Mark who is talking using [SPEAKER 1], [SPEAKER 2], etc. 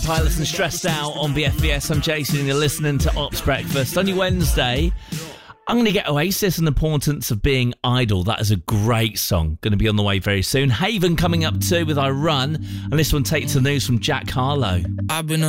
[SPEAKER 1] Pilots and Stressed Out on BFBS. I'm Jason and you're listening to Ops Breakfast. On your Wednesday, I'm going to get Oasis and the Importance of Being Idle. That is a great song. Going to be on the way very soon. Haven coming up too with I Run. And this one takes the news from Jack Harlow.
[SPEAKER 2] I've been